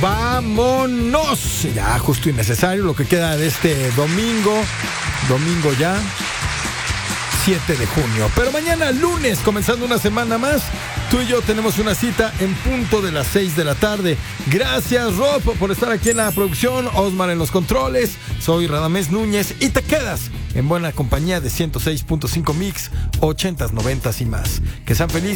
vámonos. Ya, justo y necesario lo que queda de este domingo ya, 7 de junio. Pero mañana lunes, comenzando una semana más, tú y yo tenemos una cita en punto de las 6 de la tarde. Gracias, Rob, por estar aquí en la producción, Osmar en los controles. Soy Radamés Núñez y te quedas en buena compañía de 106.5 Mix, 80s, 90s y más. Que sean felices.